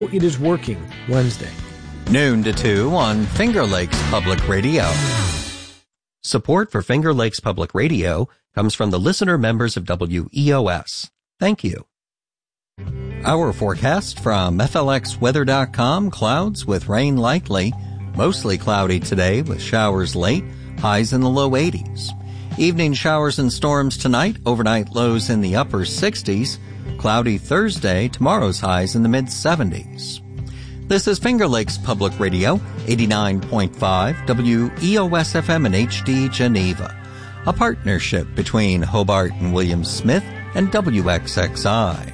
It is working Wednesday. Noon to 2 on Finger Lakes Public Radio. Support for Finger Lakes Public Radio comes from the listener members of WEOS. Thank you. Our forecast from FLXweather.com, clouds with rain likely. Mostly cloudy today with showers late, highs in the low 80s. Evening showers and storms tonight, overnight lows in the upper 60s. Cloudy Thursday, tomorrow's highs in the mid-70s. This is Finger Lakes Public Radio, 89.5 WEOS-FM and HD Geneva, a partnership between Hobart and Williams Smith and WXXI.